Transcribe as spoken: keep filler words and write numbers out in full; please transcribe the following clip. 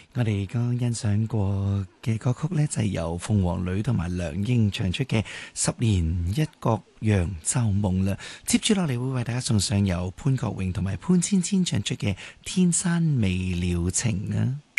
我哋剛欣賞過嘅歌曲呢，就係由鳳凰女同埋梁英唱出嘅《十年一覺揚州夢》啦。接住落嚟會為大家送上由潘國榮同埋潘芊芊唱出嘅《天山未了情》啊。